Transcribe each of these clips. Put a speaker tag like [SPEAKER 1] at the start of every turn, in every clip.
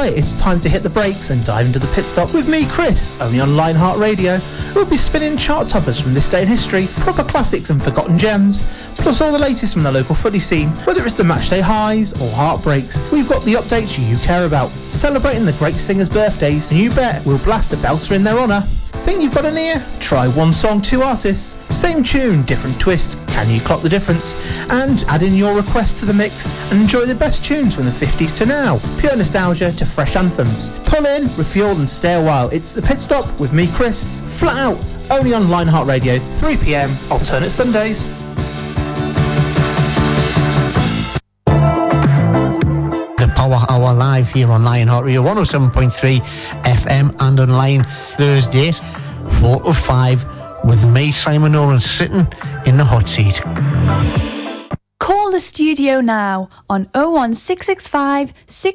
[SPEAKER 1] Right, it's time to hit the brakes and dive into the pit stop with me, Chris, only on Lionheart Radio. We'll be spinning chart toppers from this day in history, proper classics and forgotten gems, plus all the latest from the local footy scene. Whether it's the matchday highs or heartbreaks, we've got the updates you care about. Celebrating the great singers' birthdays, and you bet we'll blast a belter in their honour. Think you've got an ear? Try one song, two artists. Same tune, different twist. Can you clock the difference? And add in your request to the mix and enjoy the best tunes from the 50s to now. Pure nostalgia to fresh anthems. Pull in, refuel and stay a while. It's the pit stop with me, Chris. Flat out, only on Lionheart Radio, 3 p.m, alternate Sundays.
[SPEAKER 2] The Power Hour live here on Lionheart Radio 107.3 FM and online Thursdays 4 to 5 with me, Simon Owen, sitting in the hot seat.
[SPEAKER 3] Call the studio now on 01665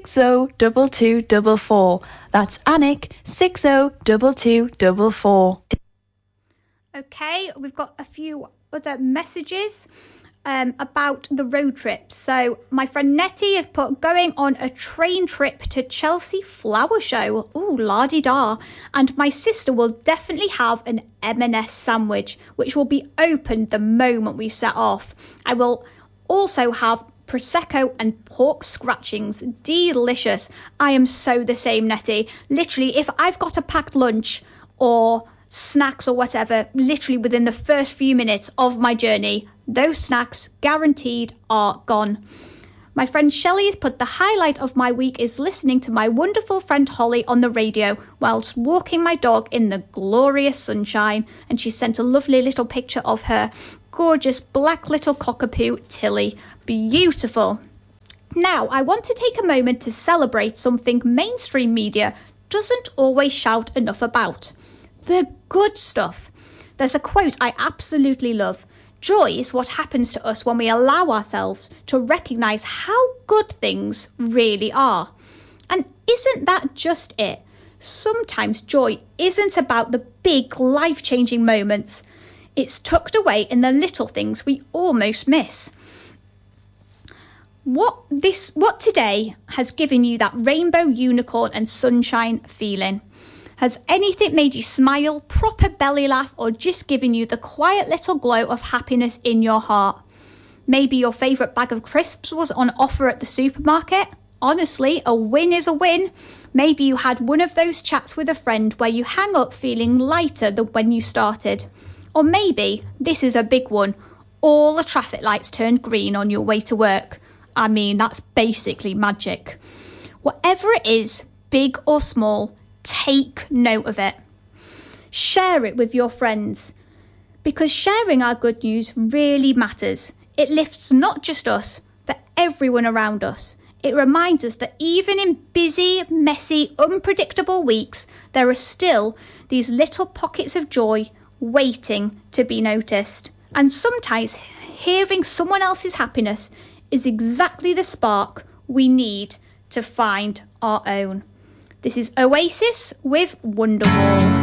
[SPEAKER 3] 602244. That's Anik 602244.
[SPEAKER 4] Okay, we've got a few other messages about the road trip. So my friend Nettie has put going on a train trip to Chelsea Flower Show. Ooh, la-di-da. And my sister will definitely have an M&S sandwich, which will be opened the moment we set off. I will also have Prosecco and pork scratchings. Delicious. I am so the same, Nettie. Literally, if I've got a packed lunch or snacks or whatever, literally within the first few minutes of my journey, those snacks guaranteed are gone. My friend Shelley has put the highlight of my week is listening to my wonderful friend Holly on the radio whilst walking my dog in the glorious sunshine, and she sent a lovely little picture of her gorgeous black little cockapoo Tilly. Beautiful. Now I want to take a moment to celebrate something mainstream media doesn't always shout enough about: the good stuff. There's a quote I absolutely love. Joy is what happens to us when we allow ourselves to recognise how good things really are. And isn't that just it? Sometimes joy isn't about the big life-changing moments. It's tucked away in the little things we almost miss. What today has given you that rainbow, unicorn and sunshine feeling? Has anything made you smile, proper belly laugh, or just given you the quiet little glow of happiness in your heart? Maybe your favourite bag of crisps was on offer at the supermarket. Honestly, a win is a win. Maybe you had one of those chats with a friend where you hang up feeling lighter than when you started. Or maybe, this is a big one, all the traffic lights turned green on your way to work. I mean, that's basically magic. Whatever it is, big or small, take note of it. Share it with your friends, because sharing our good news really matters. It lifts not just us, but everyone around us. It reminds us that even in busy, messy, unpredictable weeks, there are still these little pockets of joy waiting to be noticed. And sometimes hearing someone else's happiness is exactly the spark we need to find our own. This is Oasis with Wonderwall.